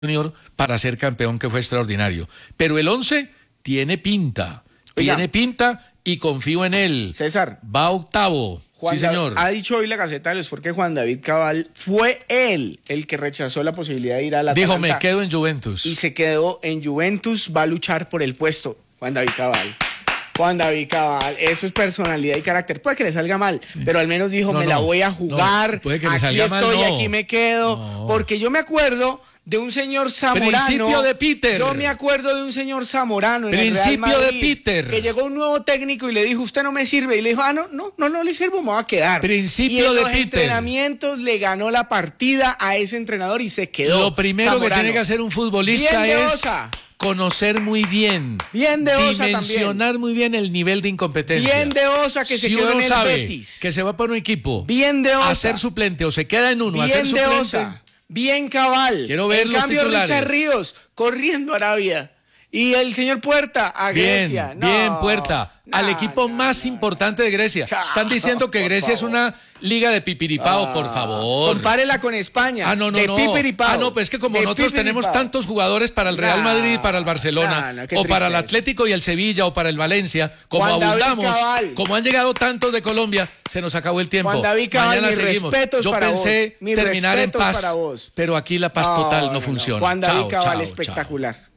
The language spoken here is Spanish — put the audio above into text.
Junior para ser campeón, que fue extraordinario. Pero el 11 tiene pinta, y confío en él. César. Va octavo. Juan Sí, señor. Ha dicho hoy la Gaceta de los Sport que Juan David Cabal fue él el que rechazó la posibilidad de ir a la Dijo, Atalanta. me quedo en Juventus. Y se quedó en Juventus, va a luchar por el puesto. Juan David Cabal. Juan David Cabal, eso es personalidad y carácter. Puede que le salga mal, pero al menos dijo, me la voy a jugar, puede que le aquí salga estoy, mal, aquí me quedo. Porque yo me acuerdo de un señor zamorano. Principio de Peter. Yo me acuerdo de un señor zamorano en el Real Principio de Madrid, Peter. que llegó un nuevo técnico y le dijo, usted no me sirve. Y le dijo, no le sirvo, me voy a quedar. Principio y de en los Peter. entrenamientos le ganó la partida a ese entrenador y se quedó. Lo primero Zamorano. que tiene que hacer un futbolista Bien de es Osa. conocer muy bien. Bien de Osa dimensionar también. muy bien el nivel de incompetencia. Bien de Osa que se si quedó uno en el sabe Betis. que se va por un equipo Bien de Osa. a ser suplente o se queda en uno a Bien ser de suplente. Osa. Bien Cabal. Quiero ver en los cambio, titulares. Richard Ríos corriendo a Arabia. Y el señor Puerta a Grecia. Bien, Puerta. Al equipo más importante de Grecia. Están diciendo que Grecia es una liga de pipiripao, por favor. Compárela con España. No. De pipiripao. Pues es que como De nosotros tenemos pipiripao. tantos jugadores para el Real Madrid y para el Barcelona, qué o para el tristeza. Atlético y el Sevilla, o para el Valencia, como Juan David abundamos, Cabal. como han llegado tantos de Colombia, se nos acabó el tiempo. Juan David Cabal, Mañana mis seguimos. respetos Yo para pensé vos. Mis terminar en respetos paz, para vos. pero aquí la paz total no funciona. Juan David Chao, Cabal, chao, espectacular. chao.